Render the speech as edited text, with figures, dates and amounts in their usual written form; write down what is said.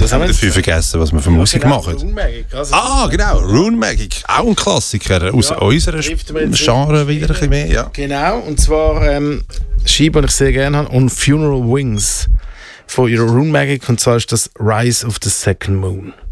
Was haben wir dafür vergessen, was wir für Musik machen? Rune Magic. Genau, Rune Magic. Auch ein Klassiker aus unserer Genre wieder ein bisschen mehr. Ja. Genau, und zwar Scheibe, die ich sehr gerne habe, On Funeral Wings von ihrer Rune Magic, und zwar ist das Rise of the Second Moon.